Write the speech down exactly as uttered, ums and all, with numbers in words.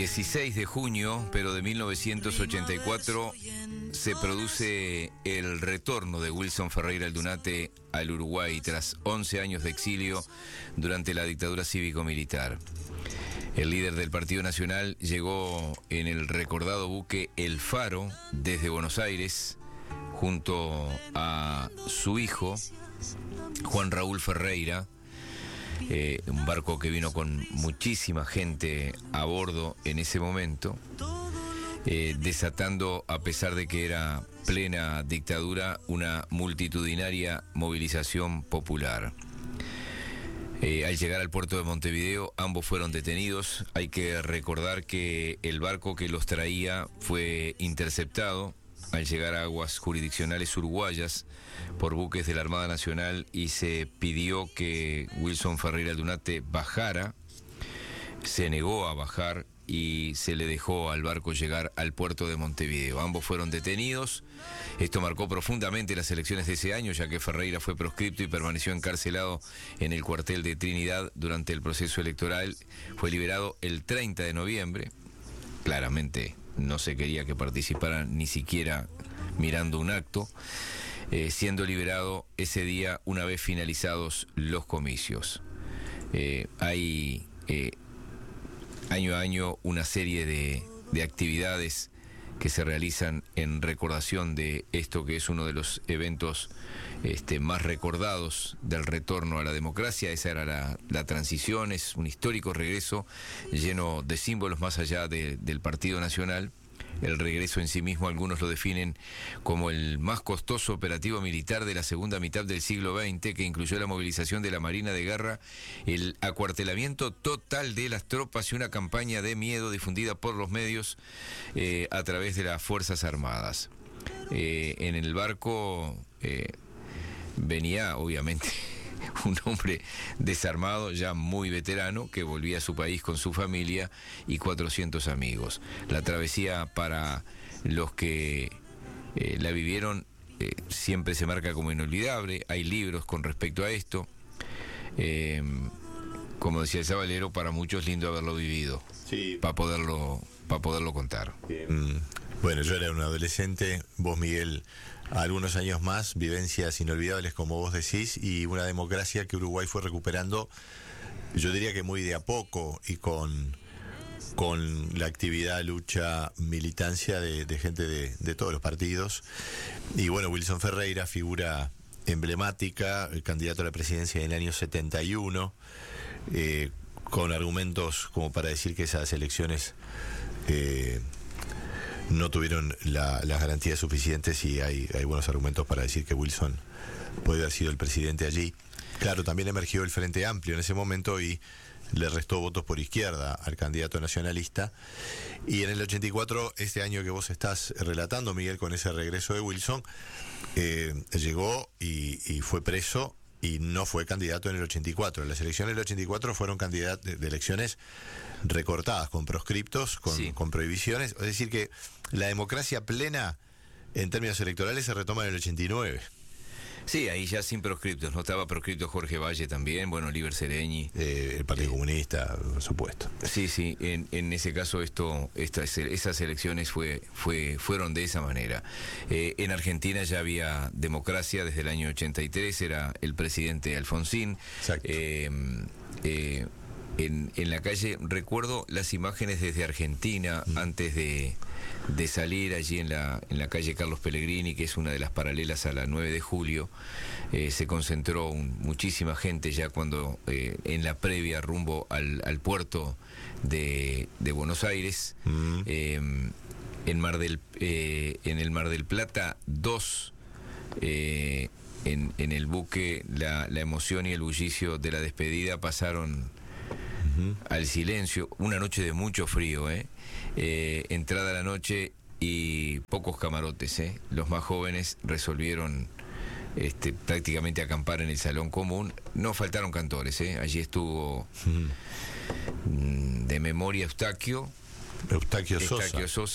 dieciséis de junio, pero de mil novecientos ochenta y cuatro, se produce el retorno de Wilson Ferreira Aldunate al Uruguay tras once años de exilio durante la dictadura cívico-militar. El líder del Partido Nacional llegó en el recordado buque El Faro desde Buenos Aires junto a su hijo, Juan Raúl Ferreira, eh, un barco que vino con muchísima gente a bordo en ese momento, eh, desatando, a pesar de que era plena dictadura, una multitudinaria movilización popular. Eh, al llegar al puerto de Montevideo, ambos fueron detenidos. Hay que recordar que el barco que los traía fue interceptado al llegar a aguas jurisdiccionales uruguayas por buques de la Armada Nacional y se pidió que Wilson Ferreira Aldunate bajara. Se negó a bajar y se le dejó al barco llegar al puerto de Montevideo. Ambos fueron detenidos. Esto marcó profundamente las elecciones de ese año, ya que Ferreira fue proscripto y permaneció encarcelado en el cuartel de Trinidad durante el proceso electoral. Fue liberado el treinta de noviembre. Claramente no se quería que participara ni siquiera mirando un acto, eh, siendo liberado ese día una vez finalizados los comicios. Eh, hay eh, año a año una serie de, de actividades que se realizan en recordación de esto que es uno de los eventos este, más recordados del retorno a la democracia. Esa era la, la transición, es un histórico regreso lleno de símbolos más allá de, del Partido Nacional. El regreso en sí mismo algunos lo definen como el más costoso operativo militar de la segunda mitad del siglo veinte, que incluyó la movilización de la Marina de Guerra, el acuartelamiento total de las tropas y una campaña de miedo difundida por los medios eh, a través de las Fuerzas Armadas. Eh, en el barco eh, venía, obviamente, un hombre desarmado, ya muy veterano, que volvía a su país con su familia y cuatrocientos amigos. La travesía, para los que eh, la vivieron, eh, siempre se marca como inolvidable. Hay libros con respecto a esto. Eh, como decía el Sabalero, para muchos es lindo haberlo vivido, sí, para poderlo, para poderlo contar. Mm. Bueno, yo era un adolescente, vos, Miguel, algunos años más, vivencias inolvidables como vos decís, y una democracia que Uruguay fue recuperando, yo diría que muy de a poco, y con, con la actividad, lucha, militancia de, de gente de, de todos los partidos. Y bueno, Wilson Ferreira, figura emblemática, el candidato a la presidencia en el año setenta y uno, eh, con argumentos como para decir que esas elecciones Eh, no tuvieron la, las garantías suficientes, y hay, hay buenos argumentos para decir que Wilson puede haber sido el presidente allí. Claro, también emergió el Frente Amplio en ese momento y le restó votos por izquierda al candidato nacionalista. Y en el ochenta y cuatro, este año que vos estás relatando, Miguel, con ese regreso de Wilson, eh, llegó y, y fue preso, y no fue candidato en el ochenta y cuatro. Las elecciones del ochenta y cuatro fueron candidatos de, de elecciones recortadas, con proscriptos, con, sí. con prohibiciones. Es decir, que la democracia plena en términos electorales se retoma en el ochenta y nueve. Sí, ahí ya sin proscriptos. No estaba proscripto Jorge Valle también, bueno, Oliver Sereñi. Eh, el Partido eh, Comunista, por supuesto. Sí, sí, en, en ese caso esto, estas, esas elecciones fue, fue, fueron de esa manera. Eh, en Argentina ya había democracia desde el año ochenta y tres, era el presidente Alfonsín. Exacto. Eh, eh, En, en la calle, recuerdo las imágenes desde Argentina, mm. antes de, de salir allí en la, en la calle Carlos Pellegrini, que es una de las paralelas a la nueve de julio, eh, se concentró un, muchísima gente ya cuando eh, en la previa rumbo al, al puerto de, de Buenos Aires. Mm. Eh, en, Mar del, eh, en el Mar del Plata, dos... Eh, en, en el buque, la, la emoción y el bullicio de la despedida pasaron al silencio. Una noche de mucho frío, ¿eh? Eh, entrada la noche y pocos camarotes, ¿eh? Los más jóvenes resolvieron este, prácticamente acampar en el salón común. No faltaron cantores, ¿eh? Allí estuvo uh-huh. de memoria Eustaquio Eustaquio Sosa. Eustaquio Sosa